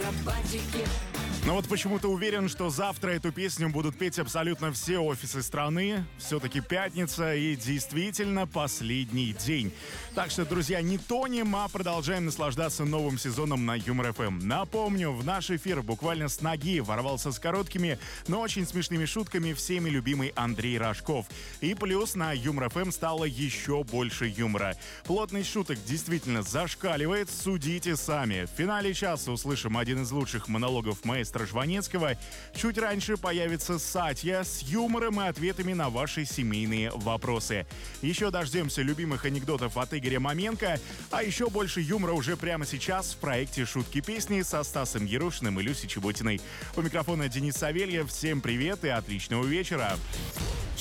Барабанщики. Но вот почему-то уверен, что завтра эту песню будут петь абсолютно все офисы страны. Все-таки пятница и действительно последний день. Так что, друзья, не тонем, а продолжаем наслаждаться новым сезоном на Юмор ФМ. Напомню, в наш эфир буквально с ноги ворвался с короткими, но очень смешными шутками всеми любимый Андрей Рожков. И плюс на Юмор ФМ стало еще больше юмора. Плотность шуток действительно зашкаливает, судите сами. В финале часа услышим один из лучших монологов маэстро Жванецкого. Чуть раньше появится Сатья с юмором и ответами на ваши семейные вопросы. Еще дождемся любимых анекдотов от Игоря Маменко, а еще больше юмора уже прямо сейчас в проекте «Шутки песни» со Стасом Ярушиным и Люсей Чеботиной. У микрофона Денис Савельев. Всем привет и отличного вечера!